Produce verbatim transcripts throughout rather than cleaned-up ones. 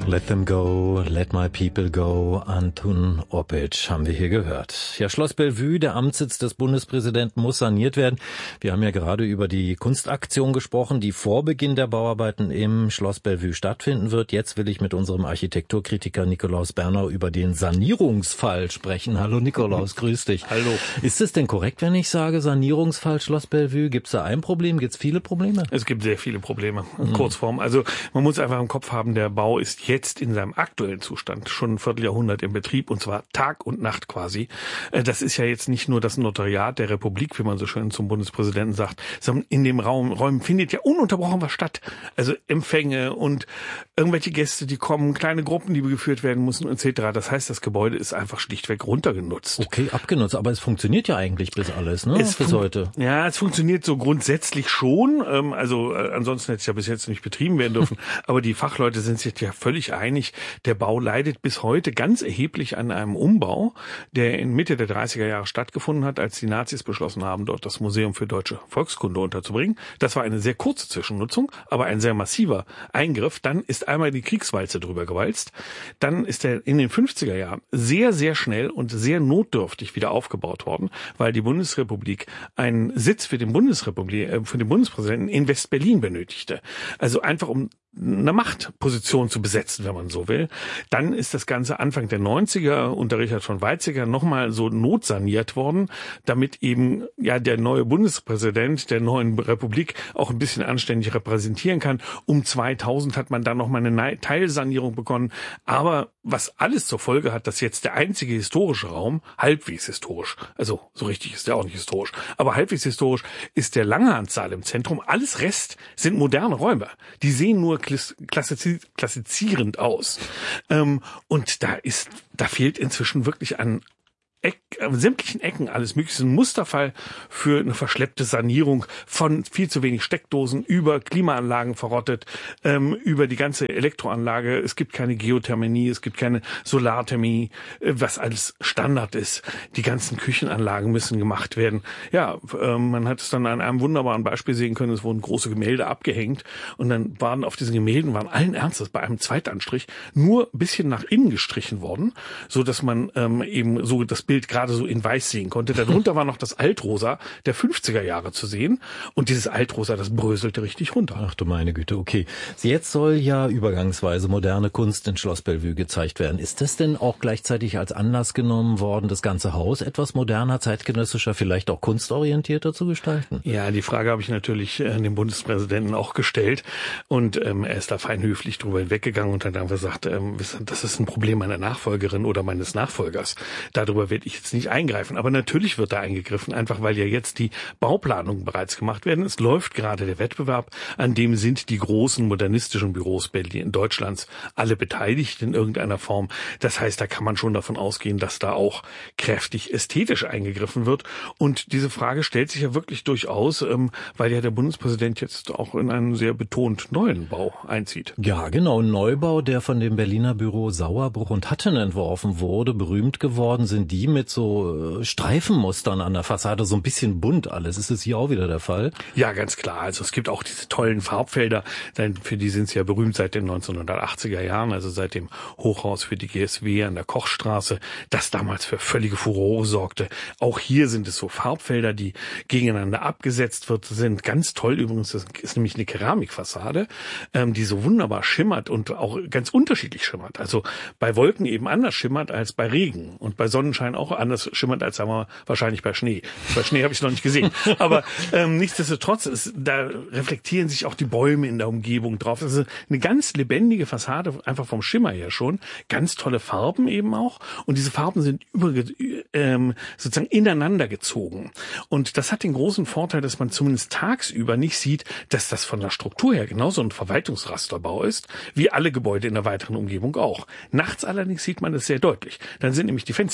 Let them go, let my people go, Antun Opic haben wir hier gehört. Ja, Schloss Bellevue, der Amtssitz des Bundespräsidenten, muss saniert werden. Wir haben ja gerade über die Kunstaktion gesprochen, die vor Beginn der Bauarbeiten im Schloss Bellevue stattfinden wird. Jetzt will ich mit unserem Architekturkritiker Nikolaus Bernau über den Sanierungsfall sprechen. Hallo Nikolaus, grüß dich. Hallo. Ist es denn korrekt, wenn ich sage Sanierungsfall Schloss Bellevue? Gibt es da ein Problem? Gibt es viele Probleme? Es gibt sehr viele Probleme, in Kurzform. Also man muss einfach im Kopf haben, der Bau ist jetzt jetzt in seinem aktuellen Zustand schon ein Vierteljahrhundert im Betrieb, und zwar Tag und Nacht quasi. Das ist ja jetzt nicht nur das Notariat der Republik, wie man so schön zum Bundespräsidenten sagt, sondern in dem Raum, Räumen findet ja ununterbrochen was statt. Also Empfänge und irgendwelche Gäste, die kommen, kleine Gruppen, die geführt werden müssen et cetera. Das heißt, das Gebäude ist einfach schlichtweg runtergenutzt. Okay, abgenutzt, aber es funktioniert ja eigentlich bis alles, ne? Es bis heute. Ja, es funktioniert so grundsätzlich schon. Also ansonsten hätte es ja bis jetzt nicht betrieben werden dürfen. Aber die Fachleute sind sich ja völlig einig, der Bau leidet bis heute ganz erheblich an einem Umbau, der in Mitte der dreißiger Jahre stattgefunden hat, als die Nazis beschlossen haben, dort das Museum für deutsche Volkskunde unterzubringen. Das war eine sehr kurze Zwischennutzung, aber ein sehr massiver Eingriff. Dann ist einmal die Kriegswalze drüber gewalzt. Dann ist er in den fünfziger Jahren sehr, sehr schnell und sehr notdürftig wieder aufgebaut worden, weil die Bundesrepublik einen Sitz für den Bundesrepublik, äh, für den Bundespräsidenten in West-Berlin benötigte. Also einfach um eine Machtposition zu besetzen, wenn man so will. Dann ist das Ganze Anfang der neunziger unter Richard von Weizsäcker nochmal so notsaniert worden, damit eben ja der neue Bundespräsident der neuen Republik auch ein bisschen anständig repräsentieren kann. Um zweitausend hat man dann nochmal eine Teilsanierung begonnen. Aber was alles zur Folge hat, dass jetzt der einzige historische Raum, halbwegs historisch, also so richtig ist der auch nicht historisch, aber halbwegs historisch ist der Langhanssaal im Zentrum. Alles Rest sind moderne Räume. Die sehen nur klassizierend aus. Ähm, und da ist, da fehlt inzwischen wirklich an Eck, äh, sämtlichen Ecken alles mögliche. Ein Musterfall für eine verschleppte Sanierung von viel zu wenig Steckdosen über Klimaanlagen verrottet, ähm, über die ganze Elektroanlage. Es gibt keine Geothermie, es gibt keine Solarthermie, äh, was alles Standard ist. Die ganzen Küchenanlagen müssen gemacht werden. Ja, äh, man hat es dann an einem wunderbaren Beispiel sehen können. Es wurden große Gemälde abgehängt und dann waren auf diesen Gemälden, waren allen Ernstes bei einem Zweitanstrich nur ein bisschen nach innen gestrichen worden, so dass man ähm, eben so das Bild gerade so in weiß sehen konnte. Darunter war noch das Altrosa der fünfziger Jahre zu sehen. Und dieses Altrosa, das bröselte richtig runter. Ach du meine Güte, okay. Jetzt soll ja übergangsweise moderne Kunst in Schloss Bellevue gezeigt werden. Ist das denn auch gleichzeitig als Anlass genommen worden, das ganze Haus etwas moderner, zeitgenössischer, vielleicht auch kunstorientierter zu gestalten? Ja, die Frage habe ich natürlich äh, dem Bundespräsidenten auch gestellt. Und ähm, er ist da fein höflich drüber hinweggegangen und hat dann gesagt, ähm, das ist ein Problem meiner Nachfolgerin oder meines Nachfolgers. Darüber werde ich jetzt nicht eingreifen. Aber natürlich wird da eingegriffen, einfach weil ja jetzt die Bauplanungen bereits gemacht werden. Es läuft gerade der Wettbewerb, an dem sind die großen modernistischen Büros Berlin, Deutschlands alle beteiligt in irgendeiner Form. Das heißt, da kann man schon davon ausgehen, dass da auch kräftig ästhetisch eingegriffen wird. Und diese Frage stellt sich ja wirklich durchaus, ähm, weil ja der Bundespräsident jetzt auch in einen sehr betont neuen Bau einzieht. Ja, genau. Ein Neubau, der von dem Berliner Büro Sauerbruch und Hatten entworfen wurde. Berühmt geworden sind die mit so Streifenmustern an der Fassade, so ein bisschen bunt alles. Ist es hier auch wieder der Fall? Ja, ganz klar. Also es gibt auch diese tollen Farbfelder, denn für die sind sie ja berühmt seit den neunzehnhundertachtziger Jahren, also seit dem Hochhaus für die G S W an der Kochstraße, das damals für völlige Furore sorgte. Auch hier sind es so Farbfelder, die gegeneinander abgesetzt wird, sind ganz toll. Übrigens, das ist nämlich eine Keramikfassade, ähm, die so wunderbar schimmert und auch ganz unterschiedlich schimmert. Also bei Wolken eben anders schimmert als bei Regen und bei Sonnenschein auch anders schimmert als, sagen wir, wahrscheinlich bei Schnee. Bei Schnee habe ich noch nicht gesehen. Aber ähm, nichtsdestotrotz, ist, da reflektieren sich auch die Bäume in der Umgebung drauf. Das ist eine ganz lebendige Fassade, einfach vom Schimmer her schon. Ganz tolle Farben eben auch. Und diese Farben sind über, ähm, sozusagen ineinander gezogen. Und das hat den großen Vorteil, dass man zumindest tagsüber nicht sieht, dass das von der Struktur her genauso ein Verwaltungsrasterbau ist, wie alle Gebäude in der weiteren Umgebung auch. Nachts allerdings sieht man das sehr deutlich. Dann sind nämlich die Fenster an.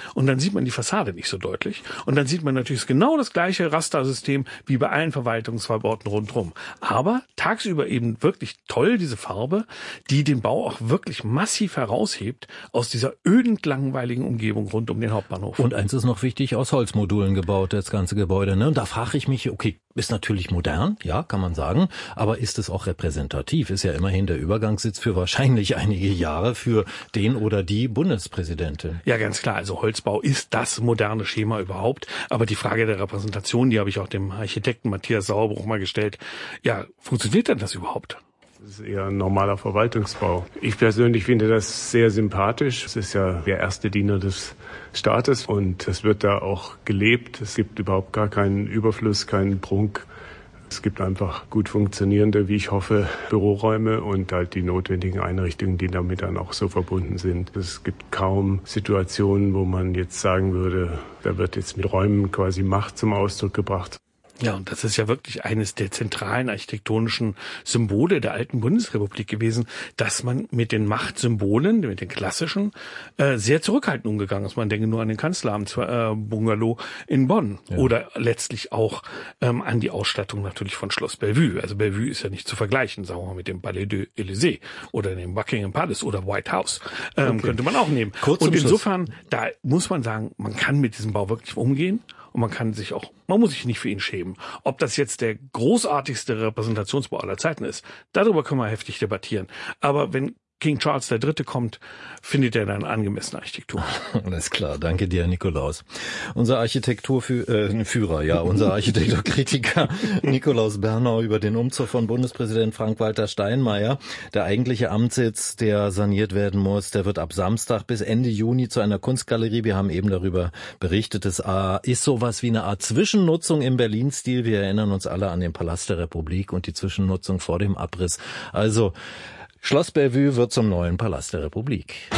und dann sieht man die Fassade nicht so deutlich. Und dann sieht man natürlich genau das gleiche Rastersystem wie bei allen Verwaltungsbauten rundherum. Aber tagsüber eben wirklich toll, diese Farbe, die den Bau auch wirklich massiv heraushebt aus dieser ödend langweiligen Umgebung rund um den Hauptbahnhof. Und eins ist noch wichtig, aus Holzmodulen gebaut, das ganze Gebäude. Ne? Und da frage ich mich, okay, ist natürlich modern, ja, kann man sagen, aber ist es auch repräsentativ? Ist ja immerhin der Übergangssitz für wahrscheinlich einige Jahre für den oder die Bundespräsidentin. Ja, ganz klar. Also Holzbau ist das moderne Schema überhaupt. Aber die Frage der Repräsentation, die habe ich auch dem Architekten Matthias Sauerbruch mal gestellt. Ja, funktioniert denn das überhaupt? Das ist eher ein normaler Verwaltungsbau. Ich persönlich finde das sehr sympathisch. Es ist ja der erste Diener des Staates und es wird da auch gelebt. Es gibt überhaupt gar keinen Überfluss, keinen Prunk. Es gibt einfach gut funktionierende, wie ich hoffe, Büroräume und halt die notwendigen Einrichtungen, die damit dann auch so verbunden sind. Es gibt kaum Situationen, wo man jetzt sagen würde, da wird jetzt mit Räumen quasi Macht zum Ausdruck gebracht. Ja, und das ist ja wirklich eines der zentralen architektonischen Symbole der alten Bundesrepublik gewesen, dass man mit den Machtsymbolen, mit den klassischen, äh, sehr zurückhaltend umgegangen ist. Man denke nur an den Kanzleramt-Bungalow in Bonn ja. Oder letztlich auch ähm, an die Ausstattung natürlich von Schloss Bellevue. Also Bellevue ist ja nicht zu vergleichen, sagen wir mal, mit dem Palais de l'Élysée oder dem Buckingham Palace oder White House. Ähm, okay. Könnte man auch nehmen. Kurz und insofern, Schluss. Da muss man sagen, man kann mit diesem Bau wirklich umgehen. Und man kann sich auch, man muss sich nicht für ihn schämen. Ob das jetzt der großartigste Repräsentationsbau aller Zeiten ist, darüber können wir heftig debattieren. Aber wenn King Charles der Dritte kommt, findet er dann angemessene Architektur. Alles klar, danke dir, Nikolaus. Unser Architekturführer, äh, ja, unser Architekturkritiker Nikolaus Bernau über den Umzug von Bundespräsident Frank-Walter Steinmeier. Der eigentliche Amtssitz, der saniert werden muss, der wird ab Samstag bis Ende Juni zu einer Kunstgalerie. Wir haben eben darüber berichtet. Es ist sowas wie eine Art Zwischennutzung im Berlin-Stil. Wir erinnern uns alle an den Palast der Republik und die Zwischennutzung vor dem Abriss. Also Schloss Bellevue wird zum neuen Palast der Republik.